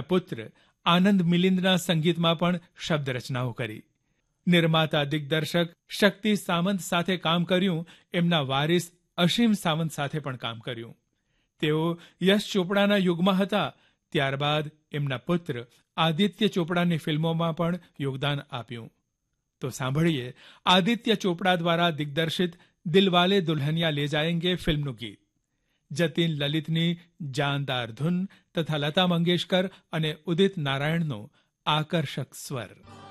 પુત્ર આનંદ મિલિંદના સંગીતમાં પણ શબ્દ રચનાઓ કરી. નિર્માતા દિગ્દર્શક શક્તિ સામંત સાથે કામ કર્યું. એમના વારિસ અસીમ સાવંત સાથે પણ કામ કર્યું. તેઓ યશ ચોપડાના યુગમાં હતા. ત્યારબાદ એમના પુત્ર આદિત્ય ચોપડાની ફિલ્મોમાં પણ યોગદાન આપ્યું. તો સાંભળીએ આદિત્ય ચોપડા દ્વારા દિગ્દર્શિત દિલવાલે દુલ્હનિયા લે જાયેંગે ફિલ્મનું ગીત. જતીન લલિતની જાનદાર ધૂન તથા લતા મંગેશકર અને ઉદિત નારાયણનો આકર્ષક સ્વર.